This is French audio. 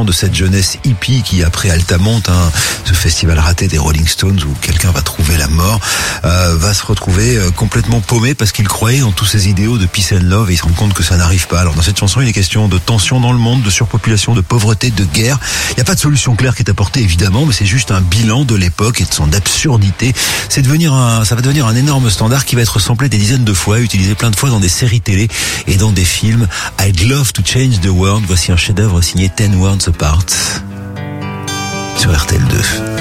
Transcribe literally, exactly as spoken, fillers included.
de cette jeunesse hippie qui, après Altamont, hein, ce festival raté des Rolling Stones où quelqu'un va trouver la mort, euh, va se retrouver euh, complètement paumé parce qu'il croyait en tous ces idéaux de peace and love et il se rend compte que ça n'arrive pas. Alors dans cette chanson, il est question de tension dans le monde, de surpopulation, de pauvreté, de guerre. Il n'y a pas de solution claire qui est apportée évidemment, mais c'est juste un bilan de l'époque et de son absurdité. C'est devenir un, ça va devenir un énorme standard qui va être samplé des dizaines de fois, utilisé plein de fois dans des séries télé et dans des films. I'd love to change the world. Voici un chef-d'œuvre signé Ten Worlds Apart sur R T L deux.